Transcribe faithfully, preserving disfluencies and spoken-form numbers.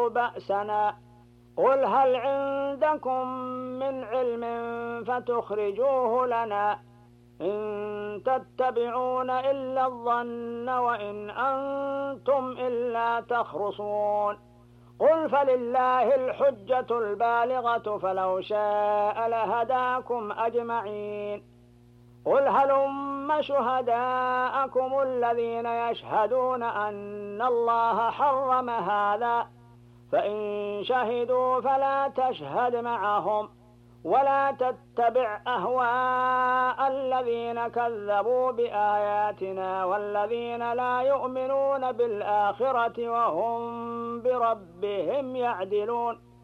بأسنا قل هل عندكم من علم فتخرجوه لنا إن تتبعون إلا الظن وإن أنتم إلا تخرصون قل فلله الحجة البالغة فلو شاء لهداكم أجمعين قل هلم شهداءكم الذين يشهدون أن الله حرم هذا فإن شهدوا فلا تشهد معهم ولا تتبع أهواء الذين كذبوا بآياتنا والذين لا يؤمنون بالآخرة وهم بربهم يعدلون